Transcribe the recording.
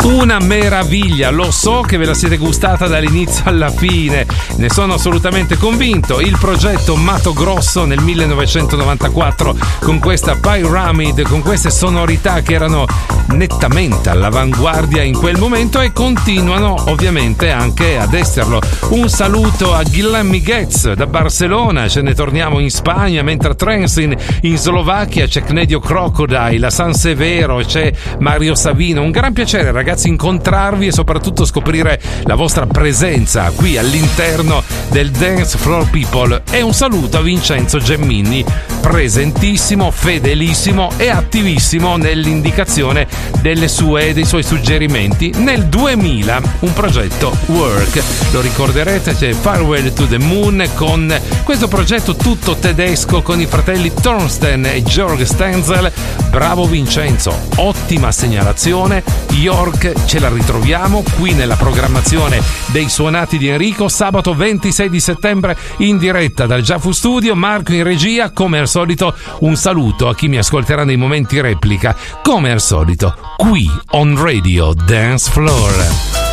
Una meraviglia, lo so che ve la siete gustata dall'inizio alla fine, ne sono assolutamente convinto. Il progetto Mato Grosso nel 1994 con questa Pyramid, con queste sonorità che erano nettamente all'avanguardia in quel momento e continuano ovviamente anche ad esserlo. Un saluto a Guillem Miguez da Barcellona, ce ne torniamo in Spagna, mentre Trensin in Slovacchia, c'è Cnedio Crocodile, a San Severo c'è Mario Savino. Un gran piacere, ragazzi, incontrarvi e soprattutto scoprire la vostra presenza qui all'interno del Dance Floor People. E un saluto a Vincenzo Gemmini, presentissimo, fedelissimo e attivissimo nell'indicazione dei suoi suggerimenti. Nel 2000 un progetto Work, lo ricorderete, c'è Farewell to the Moon, con questo progetto tutto tedesco con i fratelli Thorsten e Jörg Stenzel. Bravo Vincenzo, ottima segnalazione. York ce la ritroviamo qui nella programmazione dei Suonati di Enrico, sabato 26 di settembre in diretta dal Giafu Studio. Marco in regia. Come al solito un saluto a chi mi ascolterà nei momenti replica, come al solito qui on Radio Dance Floor.